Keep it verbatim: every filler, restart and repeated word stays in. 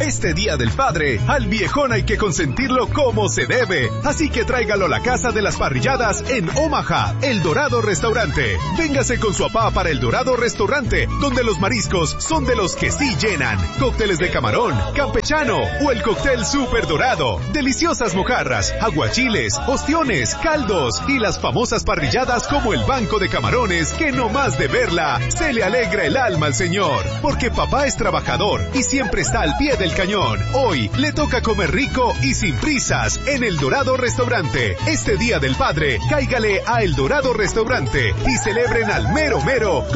Este Día del Padre, al viejón hay que consentirlo como se debe. Así que tráigalo a la casa de las parrilladas en Omaha, El Dorado Restaurante. Véngase con su papá para El Dorado Restaurante, donde los mariscos son de los que sí llenan. Cócteles de camarón, campechano o el cóctel super dorado. Deliciosas mojarras, aguachiles, ostiones, caldos y las famosas parrilladas como el banco de camarones que no más de verla se le alegra el alma al señor. Porque papá es trabajador y siempre está al pie del cañón. Hoy le toca comer rico y sin prisas en El Dorado Restaurante. Este Día del Padre, cáigale a El Dorado Restaurante y celebren al mero mero